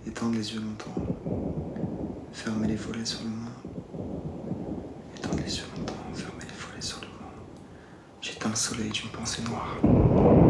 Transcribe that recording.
Étendre les yeux longtemps. Fermer les volets sur le monde. Étendre les yeux longtemps. Fermer les volets sur le monde. J'éteins le soleil d'une pensée noire.